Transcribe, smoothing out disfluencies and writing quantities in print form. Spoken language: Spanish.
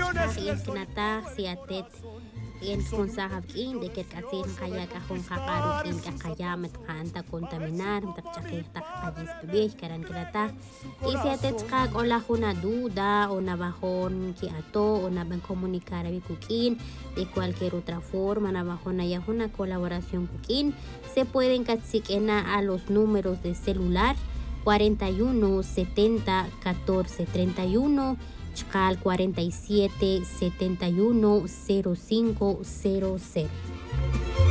Kinata siatet en consahab de que katin kaya kahon kakaru in kakayamat kanta kontaminar takchakir takayis bibih karan kinata isiatet kag ola huna duda o nabahon ki ato o naban comunicar abi kukin de cualquier otra forma nabahon na una colaboración kukin se pueden katsikena a los números de celular 41 70 14 31 Chcal 47 71 05 00.